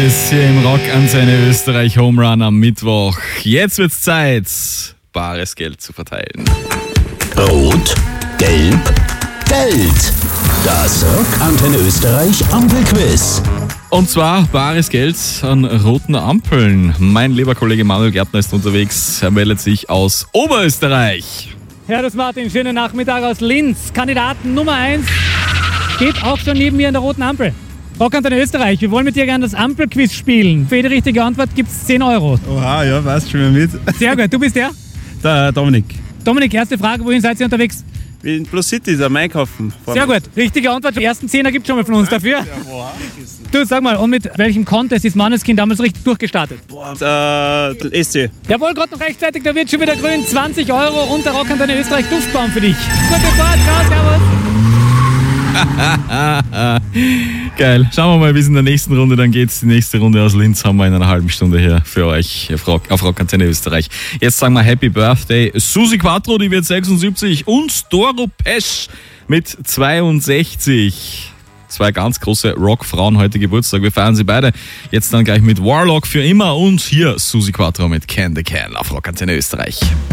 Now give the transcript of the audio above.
Quiz hier im Rockantenne Österreich Home Run am Mittwoch. Jetzt wird's Zeit, bares Geld zu verteilen. Rot, Gelb, Geld. Das Rockantenne Österreich Ampelquiz. Und zwar bares Geld an roten Ampeln. Mein lieber Kollege Manuel Gärtner ist unterwegs. Er meldet sich aus Oberösterreich. Servus Martin, schönen Nachmittag aus Linz. Kandidaten Nummer 1 steht auch schon neben mir an der roten Ampel. Rockantenne Österreich, wir wollen mit dir gerne das Ampelquiz spielen. Für jede richtige Antwort gibt es 10 Euro. Oha, ja, passt schon mal mit. Sehr gut, du bist der? Der Dominik. Dominik, erste Frage, wohin seid ihr unterwegs? In Plus City, am Einkaufen. Sehr gut, richtige Antwort. Die ersten 10er gibt es schon mal von uns dafür. Du, sag mal, und mit welchem Contest ist Manneskin damals richtig durchgestartet? SC. Jawohl, gerade noch rechtzeitig, da wird schon wieder grün. 20 Euro und der Rockantenne Österreich Duftbaum für dich. Gute Fahrt, ciao, servus. Geil. Schauen wir mal, wie es in der nächsten Runde dann geht. Die nächste Runde aus Linz haben wir in einer halben Stunde hier für euch auf Rockantenne Österreich. Jetzt sagen wir Happy Birthday Susi Quattro, die wird 76, und Doro Pesch mit 62. Zwei ganz große Rockfrauen heute Geburtstag. Wir feiern sie beide. Jetzt dann gleich mit Warlock für immer und hier Susi Quattro mit Can the Can auf Rockantenne Österreich.